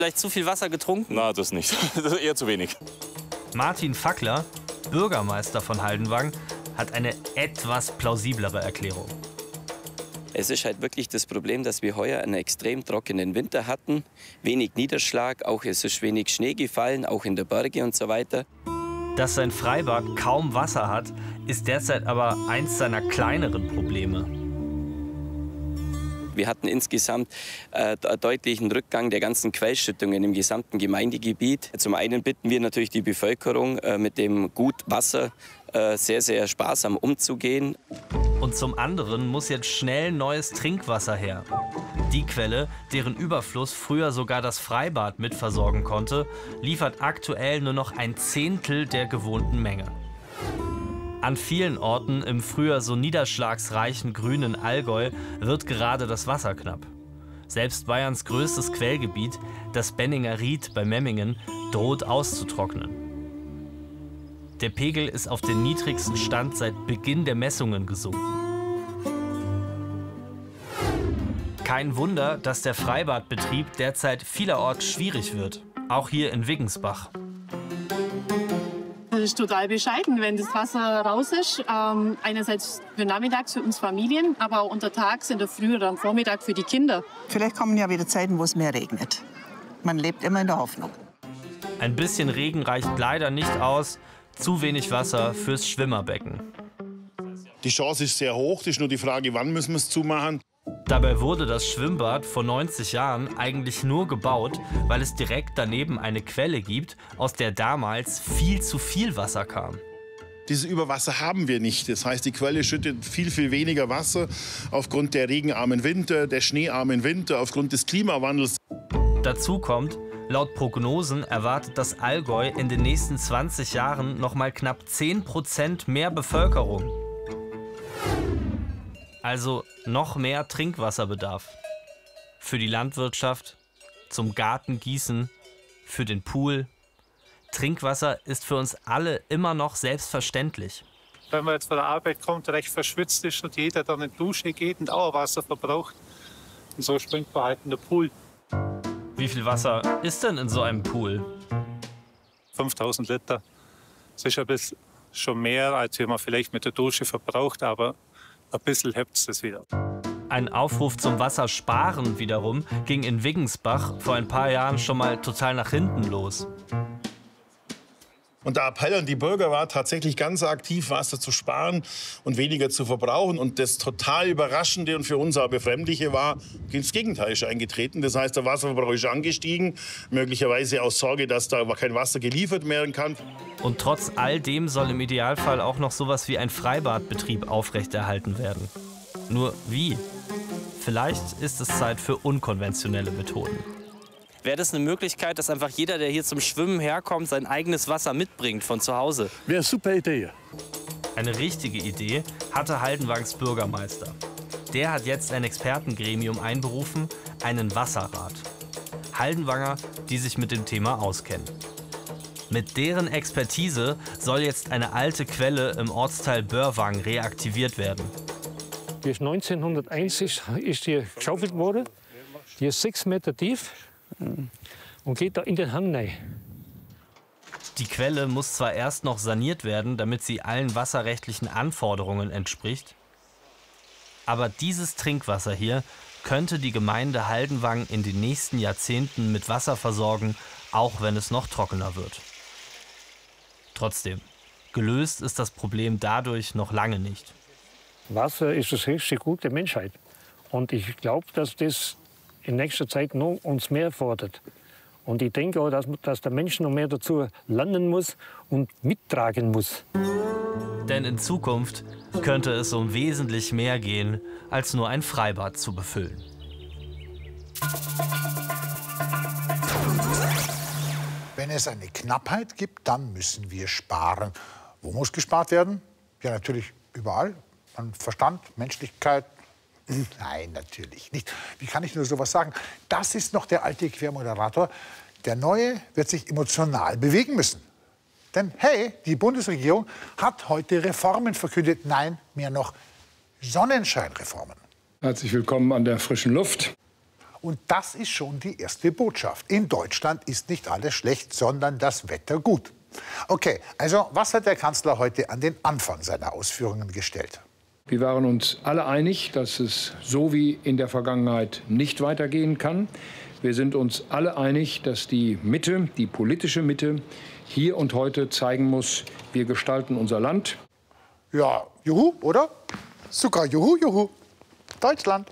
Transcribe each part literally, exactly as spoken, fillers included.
Vielleicht zu viel Wasser getrunken? Na, das nicht. Das ist eher zu wenig. Martin Fackler, Bürgermeister von Haldenwang, hat eine etwas plausiblere Erklärung. Es ist halt wirklich das Problem, dass wir heuer einen extrem trockenen Winter hatten. Wenig Niederschlag, auch es ist wenig Schnee gefallen, auch in der Berge und so weiter. Dass sein Freibad kaum Wasser hat, ist derzeit aber eins seiner kleineren Probleme. Wir hatten insgesamt äh, einen deutlichen Rückgang der ganzen Quellschüttungen im gesamten Gemeindegebiet. Zum einen bitten wir natürlich die Bevölkerung, äh, mit dem Gut Wasser äh, sehr, sehr sparsam umzugehen. Und zum anderen muss jetzt schnell neues Trinkwasser her. Die Quelle, deren Überfluss früher sogar das Freibad mitversorgen konnte, liefert aktuell nur noch ein Zehntel der gewohnten Menge. An vielen Orten im früher so niederschlagsreichen grünen Allgäu wird gerade das Wasser knapp. Selbst Bayerns größtes Quellgebiet, das Benninger Ried bei Memmingen, droht auszutrocknen. Der Pegel ist auf den niedrigsten Stand seit Beginn der Messungen gesunken. Kein Wunder, dass der Freibadbetrieb derzeit vielerorts schwierig wird, auch hier in Wiggensbach. Das ist total bescheiden, wenn das Wasser raus ist. Ähm, einerseits für nachmittags für uns Familien, aber auch untertags in der Früh oder am Vormittag für die Kinder. Vielleicht kommen ja wieder Zeiten, wo es mehr regnet. Man lebt immer in der Hoffnung. Ein bisschen Regen reicht leider nicht aus. Zu wenig Wasser fürs Schwimmerbecken. Die Chance ist sehr hoch. Das ist nur die Frage, wann müssen wir es zumachen. Dabei wurde das Schwimmbad vor neunzig Jahren eigentlich nur gebaut, weil es direkt daneben eine Quelle gibt, aus der damals viel zu viel Wasser kam. Dieses Überwasser haben wir nicht. Das heißt, die Quelle schüttet viel, viel weniger Wasser aufgrund der regenarmen Winter, der schneearmen Winter, aufgrund des Klimawandels. Dazu kommt, laut Prognosen erwartet das Allgäu in den nächsten zwanzig Jahren noch mal knapp zehn Prozent mehr Bevölkerung. Also noch mehr Trinkwasserbedarf. Für die Landwirtschaft, zum Gartengießen, für den Pool. Trinkwasser ist für uns alle immer noch selbstverständlich. Wenn man jetzt von der Arbeit kommt, recht verschwitzt ist und jeder dann in die Dusche geht und auch Wasser verbraucht. Und so springt man halt in den Pool. Wie viel Wasser ist denn in so einem Pool? fünftausend Liter. Das ist ein bisschen schon mehr, als man vielleicht mit der Dusche verbraucht, aber ein bisschen hebt es wieder. Ein Aufruf zum Wassersparen wiederum ging in Wiggensbach vor ein paar Jahren schon mal total nach hinten los. Und der Appell an die Bürger war tatsächlich ganz aktiv, Wasser zu sparen und weniger zu verbrauchen. Und das total Überraschende und für uns auch Befremdliche war, das Gegenteil ist eingetreten. Das heißt, der Wasserverbrauch ist angestiegen, möglicherweise aus Sorge, dass da kein Wasser geliefert werden kann. Und trotz all dem soll im Idealfall auch noch sowas wie ein Freibadbetrieb aufrechterhalten werden. Nur wie? Vielleicht ist es Zeit für unkonventionelle Methoden. Wäre das eine Möglichkeit, dass einfach jeder, der hier zum Schwimmen herkommt, sein eigenes Wasser mitbringt von zu Hause? Wäre eine super Idee. Eine richtige Idee hatte Haldenwangs Bürgermeister. Der hat jetzt ein Expertengremium einberufen, einen Wasserrat. Haldenwanger, die sich mit dem Thema auskennen. Mit deren Expertise soll jetzt eine alte Quelle im Ortsteil Börwang reaktiviert werden. Die ist neunzehnhunderteins ist, ist die geschaufelt worden. Die ist sechs Meter tief und geht da in den Hang rein. Die Quelle muss zwar erst noch saniert werden, damit sie allen wasserrechtlichen Anforderungen entspricht, aber dieses Trinkwasser hier könnte die Gemeinde Haldenwang in den nächsten Jahrzehnten mit Wasser versorgen, auch wenn es noch trockener wird. Trotzdem, gelöst ist das Problem dadurch noch lange nicht. Wasser ist das höchste Gut der Menschheit. Und ich glaube, dass das in nächster Zeit noch uns mehr fordert. Und ich denke auch, dass, dass der Mensch noch mehr dazu lernen muss und mittragen muss. Denn in Zukunft könnte es um wesentlich mehr gehen, als nur ein Freibad zu befüllen. Wenn es eine Knappheit gibt, dann müssen wir sparen. Wo muss gespart werden? Ja, natürlich überall. An Verstand, Menschlichkeit. Nein, natürlich nicht. Wie kann ich nur sowas sagen? Das ist noch der alte Quermoderator. Der Neue wird sich emotional bewegen müssen. Denn hey, die Bundesregierung hat heute Reformen verkündet. Nein, mehr noch Sonnenscheinreformen. Herzlich willkommen an der frischen Luft. Und das ist schon die erste Botschaft. In Deutschland ist nicht alles schlecht, sondern das Wetter gut. Okay, also was hat der Kanzler heute an den Anfang seiner Ausführungen gestellt? Wir waren uns alle einig, dass es so wie in der Vergangenheit nicht weitergehen kann. Wir sind uns alle einig, dass die Mitte, die politische Mitte, hier und heute zeigen muss, wir gestalten unser Land. Ja, juhu, oder? Sogar juhu, juhu. Deutschland.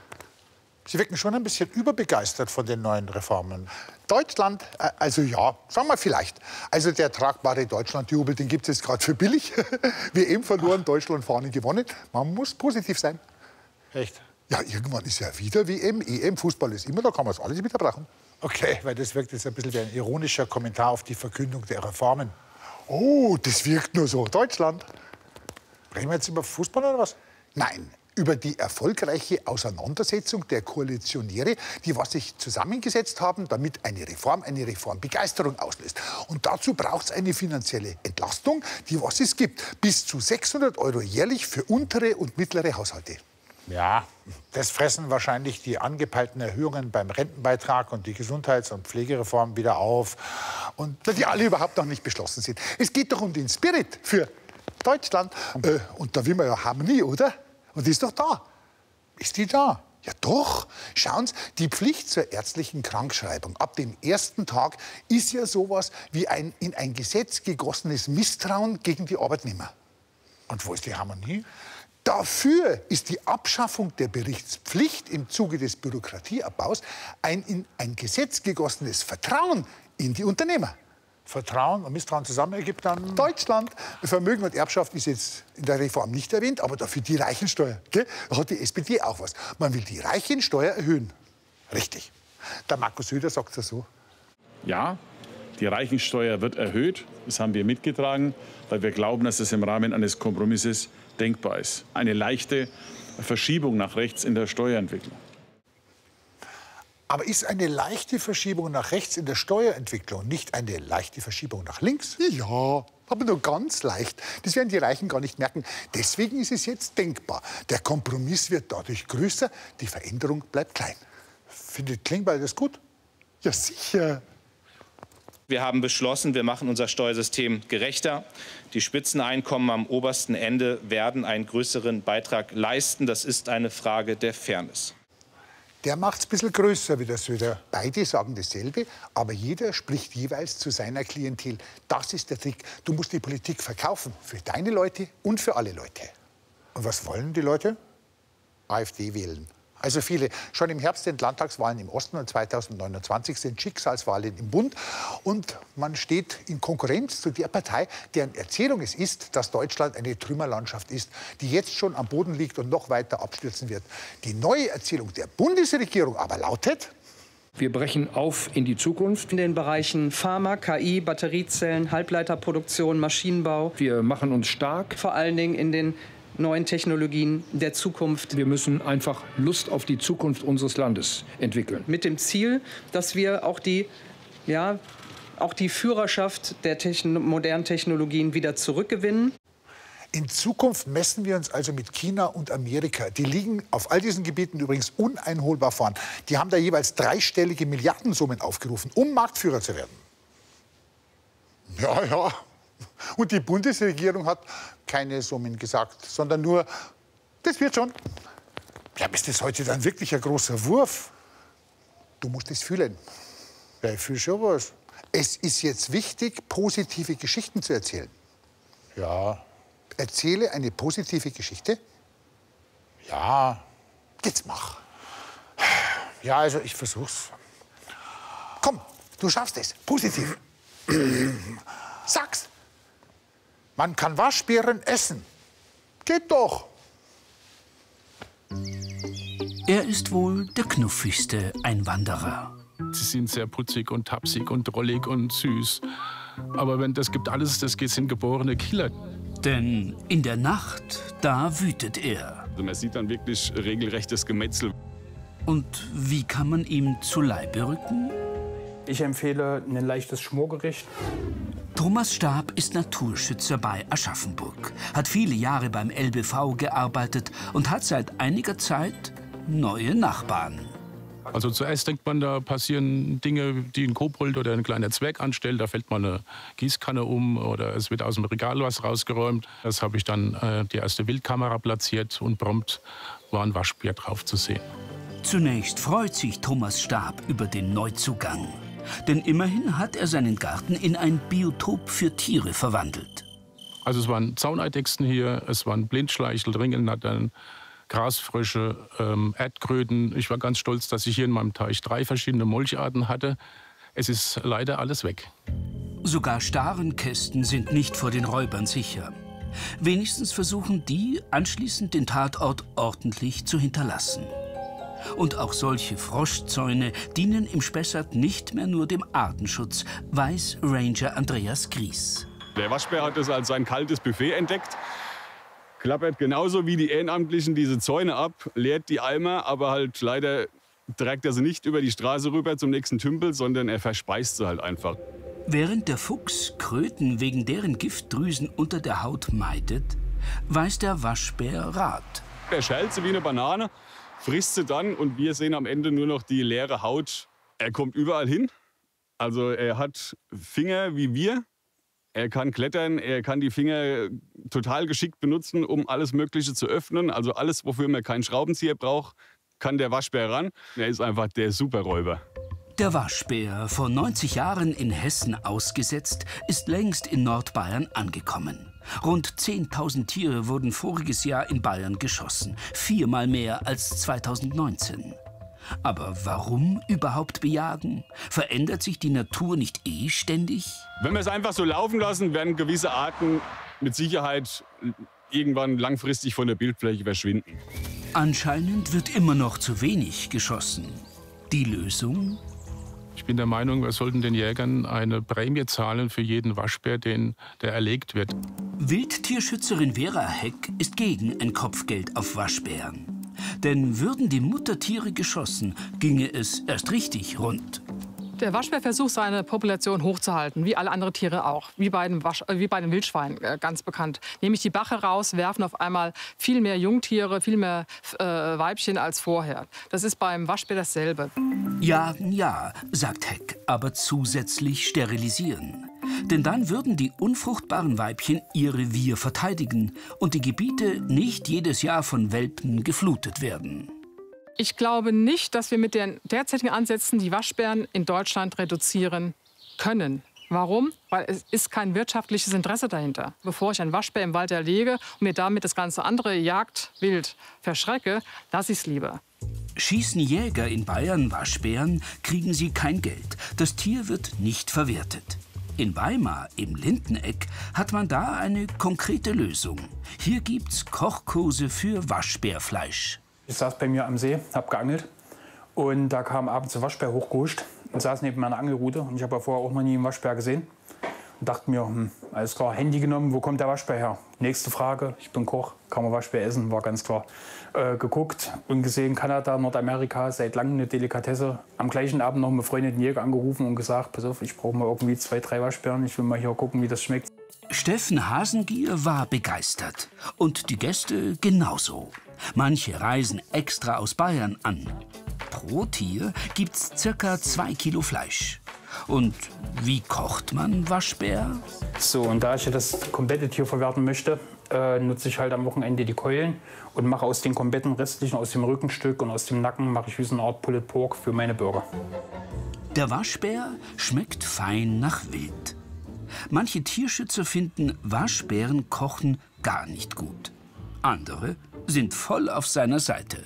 Sie wirken schon ein bisschen überbegeistert von den neuen Reformen. Deutschland, äh, also ja, sagen wir vielleicht. Also der tragbare Deutschlandjubel, den gibt es jetzt gerade für billig. W M verloren, Deutschland Fahnen gewonnen. Man muss positiv sein. Echt? Ja, irgendwann ist ja wieder W M, E M, Fußball ist immer, da kann man es alles wieder brauchen. Okay, weil das wirkt jetzt ein bisschen wie ein ironischer Kommentar auf die Verkündung der Reformen. Oh, das wirkt nur so. Deutschland. Reden wir jetzt über Fußball oder was? Nein, über die erfolgreiche Auseinandersetzung der Koalitionäre, die was sich zusammengesetzt haben, damit eine Reform eine Reformbegeisterung auslöst. Und dazu braucht es eine finanzielle Entlastung, die was es gibt. Bis zu sechshundert Euro jährlich für untere und mittlere Haushalte. Ja, das fressen wahrscheinlich die angepeilten Erhöhungen beim Rentenbeitrag und die Gesundheits- und Pflegereform wieder auf. Und die alle überhaupt noch nicht beschlossen sind. Es geht doch um den Spirit für Deutschland. Äh, und da will man ja Harmonie, oder? Und die ist doch da. Ist die da? Ja doch. Schauen Sie, die Pflicht zur ärztlichen Krankschreibung ab dem ersten Tag ist ja sowas wie ein in ein Gesetz gegossenes Misstrauen gegen die Arbeitnehmer. Und wo ist die Harmonie? Dafür ist die Abschaffung der Berichtspflicht im Zuge des Bürokratieabbaus ein in ein Gesetz gegossenes Vertrauen in die Unternehmer. Vertrauen und Misstrauen zusammen ergibt dann Deutschland. Vermögen und Erbschaft ist jetzt in der Reform nicht erwähnt, aber dafür die Reichensteuer. Gell? Da hat die S P D auch was. Man will die Reichensteuer erhöhen. Richtig. Der Markus Söder sagt es so. Ja, die Reichensteuer wird erhöht. Das haben wir mitgetragen, weil wir glauben, dass es im Rahmen eines Kompromisses denkbar ist. Eine leichte Verschiebung nach rechts in der Steuerentwicklung. Aber ist eine leichte Verschiebung nach rechts in der Steuerentwicklung nicht eine leichte Verschiebung nach links? Ja, aber nur ganz leicht. Das werden die Reichen gar nicht merken. Deswegen ist es jetzt denkbar. Der Kompromiss wird dadurch größer, die Veränderung bleibt klein. Findet Klingbeil das gut? Ja, sicher. Wir haben beschlossen, wir machen unser Steuersystem gerechter. Die Spitzeneinkommen am obersten Ende werden einen größeren Beitrag leisten. Das ist eine Frage der Fairness. Der macht es ein bisschen größer wie der Söder. Beide sagen dasselbe, aber jeder spricht jeweils zu seiner Klientel. Das ist der Trick. Du musst die Politik verkaufen. Für deine Leute und für alle Leute. Und was wollen die Leute? AfD wählen. Also viele. Schon im Herbst sind Landtagswahlen im Osten und zweitausendneunundzwanzig sind Schicksalswahlen im Bund. Und man steht in Konkurrenz zu der Partei, deren Erzählung es ist, dass Deutschland eine Trümmerlandschaft ist, die jetzt schon am Boden liegt und noch weiter abstürzen wird. Die neue Erzählung der Bundesregierung aber lautet: Wir brechen auf in die Zukunft. In den Bereichen Pharma, K I, Batteriezellen, Halbleiterproduktion, Maschinenbau. Wir machen uns stark. Vor allen Dingen in den neuen Technologien der Zukunft. Wir müssen einfach Lust auf die Zukunft unseres Landes entwickeln. Mit dem Ziel, dass wir auch die, ja, auch die Führerschaft der Techn- modernen Technologien wieder zurückgewinnen. In Zukunft messen wir uns also mit China und Amerika. Die liegen auf all diesen Gebieten übrigens uneinholbar vorn. Die haben da jeweils dreistellige Milliardensummen aufgerufen, um Marktführer zu werden. Ja, ja. Und die Bundesregierung hat keine Summen gesagt, sondern nur, das wird schon. Ja, ist das heute dann wirklich ein großer Wurf? Du musst es fühlen. Ja, ich fühle schon was. Es ist jetzt wichtig, positive Geschichten zu erzählen. Ja. Erzähle eine positive Geschichte. Ja. Jetzt mach. Ja, also ich versuch's. Komm, du schaffst es. Positiv. Sag's. Man kann Waschbären essen. Geht doch. Er ist wohl der knuffigste Einwanderer. Sie sind sehr putzig und tapsig und drollig und süß. Aber wenn das gibt alles, das sind geborene Killer. Denn in der Nacht, da wütet er. Also man sieht dann wirklich regelrechtes Gemetzel. Und wie kann man ihm zu Leibe rücken? Ich empfehle ein leichtes Schmorgericht. Thomas Stab ist Naturschützer bei Aschaffenburg, hat viele Jahre beim L B V gearbeitet und hat seit einiger Zeit neue Nachbarn. Also zuerst denkt man, da passieren Dinge, die ein Kobold oder ein kleiner Zwerg anstellt. Da fällt mal eine Gießkanne um oder es wird aus dem Regal was rausgeräumt. Das habe ich dann äh, die erste Wildkamera platziert und prompt war ein Waschbär drauf zu sehen. Zunächst freut sich Thomas Stab über den Neuzugang. Denn immerhin hat er seinen Garten in ein Biotop für Tiere verwandelt. Also es waren Zauneidechsen hier, es waren Blindschleichel, Ringelnattern, Grasfrösche, ähm, Erdkröten. Ich war ganz stolz, dass ich hier in meinem Teich drei verschiedene Molcharten hatte. Es ist leider alles weg. Sogar Starenkästen sind nicht vor den Räubern sicher. Wenigstens versuchen die, anschließend den Tatort ordentlich zu hinterlassen. Und auch solche Froschzäune dienen im Spessart nicht mehr nur dem Artenschutz, weiß Ranger Andreas Gries. Der Waschbär hat es als sein kaltes Buffet entdeckt. Klappert genauso wie die Ehrenamtlichen diese Zäune ab, leert die Eimer, aber halt leider trägt er sie nicht über die Straße rüber zum nächsten Tümpel, sondern er verspeist sie halt einfach. Während der Fuchs Kröten wegen deren Giftdrüsen unter der Haut meidet, weiß der Waschbär Rat. Er schält sie wie eine Banane, frisst sie dann und wir sehen am Ende nur noch die leere Haut. Er kommt überall hin. Also er hat Finger wie wir. Er kann klettern, er kann die Finger total geschickt benutzen, um alles Mögliche zu öffnen. Also alles, wofür man keinen Schraubenzieher braucht, kann der Waschbär ran. Er ist einfach der Superräuber. Der Waschbär, vor neunzig Jahren in Hessen ausgesetzt, ist längst in Nordbayern angekommen. Rund zehntausend Tiere wurden voriges Jahr in Bayern geschossen. Viermal mehr als zweitausendneunzehn. Aber warum überhaupt bejagen? Verändert sich die Natur nicht eh ständig? Wenn wir es einfach so laufen lassen, werden gewisse Arten mit Sicherheit irgendwann langfristig von der Bildfläche verschwinden. Anscheinend wird immer noch zu wenig geschossen. Die Lösung? Ich bin der Meinung, wir sollten den Jägern eine Prämie zahlen für jeden Waschbär, den, der erlegt wird. Wildtierschützerin Vera Heck ist gegen ein Kopfgeld auf Waschbären. Denn würden die Muttertiere geschossen, ginge es erst richtig rund. Der Waschbär versucht, seine Population hochzuhalten, wie alle anderen Tiere auch, wie bei den, Wasch äh, wie bei den Wildschweinen, äh, ganz bekannt. Nämlich die Bache raus, werfen auf einmal viel mehr Jungtiere, viel mehr äh, Weibchen als vorher. Das ist beim Waschbär dasselbe. Jagen ja, sagt Heck, aber zusätzlich sterilisieren. Denn dann würden die unfruchtbaren Weibchen ihr Revier verteidigen und die Gebiete nicht jedes Jahr von Welpen geflutet werden. Ich glaube nicht, dass wir mit den derzeitigen Ansätzen die Waschbären in Deutschland reduzieren können. Warum? Weil es ist kein wirtschaftliches Interesse dahinter. Bevor ich einen Waschbär im Wald erlege und mir damit das ganze andere Jagdwild verschrecke, lasse ich es lieber. Schießen Jäger in Bayern Waschbären, kriegen sie kein Geld. Das Tier wird nicht verwertet. In Weimar, im Lindeneck, hat man da eine konkrete Lösung. Hier gibt's Kochkurse für Waschbärfleisch. Ich saß bei mir am See, hab geangelt und da kam abends ein Waschbär hochgehuscht und saß neben meiner Angelrute. Und ich habe ja vorher auch noch nie einen Waschbär gesehen und dachte mir, hm, alles klar, Handy genommen, wo kommt der Waschbär her? Nächste Frage, ich bin Koch, kann man Waschbär essen, war ganz klar. Äh, geguckt und gesehen, Kanada, Nordamerika, seit langem eine Delikatesse. Am gleichen Abend noch einen befreundeten Jäger angerufen und gesagt, pass auf, ich brauche mal irgendwie zwei, drei Waschbären, ich will mal hier gucken, wie das schmeckt. Steffen Hasengier war begeistert und die Gäste genauso. Manche reisen extra aus Bayern an. Pro Tier gibt's circa zwei Kilo Fleisch. Und wie kocht man Waschbär? So, und da ich das komplette Tier verwerten möchte, äh, nutze ich halt am Wochenende die Keulen und mache aus den kompletten restlichen, aus dem Rückenstück und aus dem Nacken, mache ich wie so eine Art Pulled Pork für meine Burger. Der Waschbär schmeckt fein nach Wild. Manche Tierschützer finden Waschbären kochen gar nicht gut. Andere sind voll auf seiner Seite.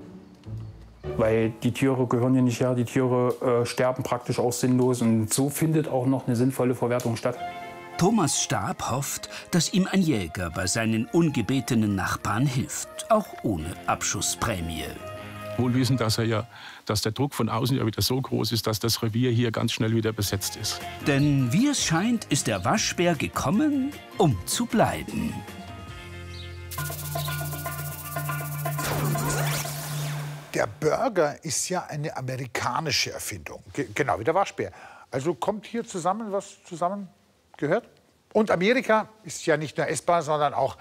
Weil die Tiere gehören ja nicht her, die Tiere äh, sterben praktisch auch sinnlos und so findet auch noch eine sinnvolle Verwertung statt. Thomas Stab hofft, dass ihm ein Jäger bei seinen ungebetenen Nachbarn hilft, auch ohne Abschussprämie. Wohl wissend, dass, er ja, dass der Druck von außen ja wieder so groß ist, dass das Revier hier ganz schnell wieder besetzt ist. Denn wie es scheint, ist der Waschbär gekommen, um zu bleiben. Der Burger ist ja eine amerikanische Erfindung, Ge genau wie der Waschbär. Also kommt hier zusammen, was zusammen gehört. Und Amerika ist ja nicht nur essbar, sondern auch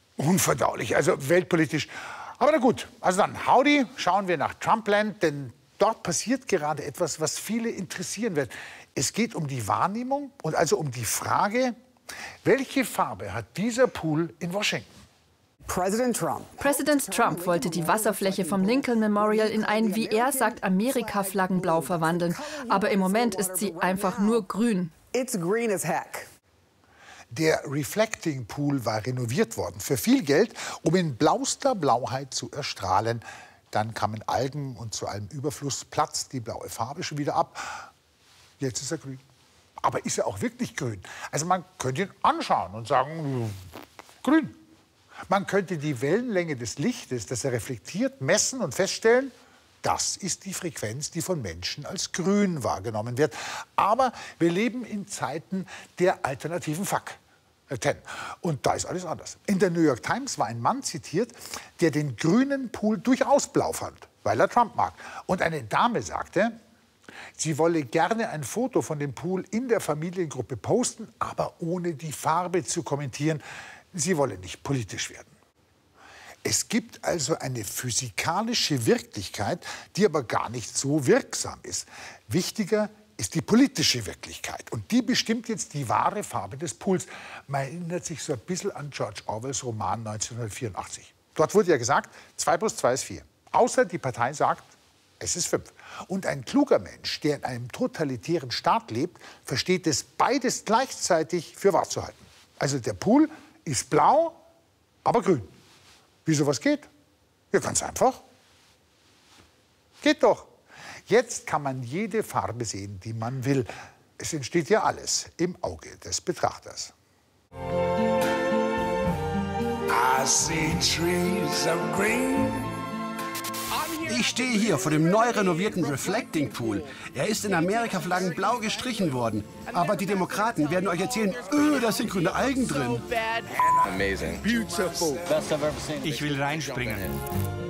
unverdaulich, also weltpolitisch. Aber na gut, also dann, howdy, schauen wir nach Trumpland, denn dort passiert gerade etwas, was viele interessieren wird. Es geht um die Wahrnehmung und also um die Frage, welche Farbe hat dieser Pool in Washington? Präsident Trump. Präsident Trump wollte die Wasserfläche vom Lincoln Memorial in ein, wie er sagt, Amerika-Flaggenblau verwandeln. Aber im Moment ist sie einfach nur grün. It's green as heck. Der Reflecting Pool war renoviert worden für viel Geld, um in blauster Blauheit zu erstrahlen. Dann kamen Algen und zu allem Überfluss platzt die blaue Farbe schon wieder ab. Jetzt ist er grün. Aber ist er auch wirklich grün? Also man könnte ihn anschauen und sagen, grün. Man könnte die Wellenlänge des Lichtes, das er reflektiert, messen und feststellen, das ist die Frequenz, die von Menschen als grün wahrgenommen wird. Aber wir leben in Zeiten der alternativen Fakten. Und da ist alles anders. In der New York Times war ein Mann zitiert, der den grünen Pool durchaus blau fand, weil er Trump mag. Und eine Dame sagte, sie wolle gerne ein Foto von dem Pool in der Familiengruppe posten, aber ohne die Farbe zu kommentieren. Sie wolle nicht politisch werden. Es gibt also eine physikalische Wirklichkeit, die aber gar nicht so wirksam ist. Wichtiger ist die politische Wirklichkeit. Und die bestimmt jetzt die wahre Farbe des Pools. Man erinnert sich so ein bisschen an George Orwells Roman neunzehnhundertvierundachtzig. Dort wurde ja gesagt, zwei plus zwei ist vier. Außer die Partei sagt, es ist fünf. Und ein kluger Mensch, der in einem totalitären Staat lebt, versteht es beides gleichzeitig für wahr zu halten. Also der Pool ist blau, aber grün. Wie sowas geht? Ja, ganz einfach. Geht doch. Jetzt kann man jede Farbe sehen, die man will. Es entsteht ja alles im Auge des Betrachters. I see trees of green. Ich stehe hier vor dem neu renovierten Reflecting Pool. Er ist in Amerika-Flaggen blau gestrichen worden. Aber die Demokraten werden euch erzählen, öh, da sind grüne Algen drin. Amazing. Beautiful. Ich will reinspringen.